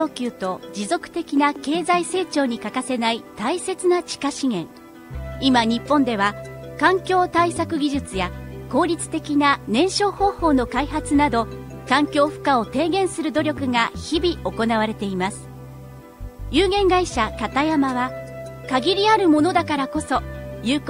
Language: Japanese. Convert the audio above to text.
供給と持続的な経済成長に欠かせない大切な地下資源。今日本では環境対策技術や効率的な燃焼方法の開発など、環境負荷を低減する努力が日々行われています。有限会社片山は、限りあるものだからこそ有効